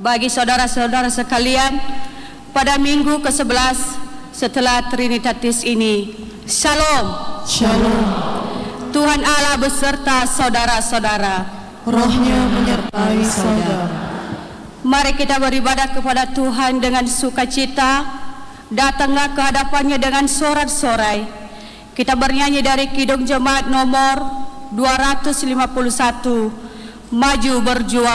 bagi saudara-saudara sekalian pada minggu ke-11 setelah Trinitatis ini. Shalom. Shalom. Tuhan Allah beserta saudara-saudara. Rohnya menyertai saudara. Mari kita beribadah kepada Tuhan dengan sukacita. Datanglah ke hadapannya dengan sorak-sorai. Kita bernyanyi dari Kidung Jemaat nomor 251, Maju Berjuang.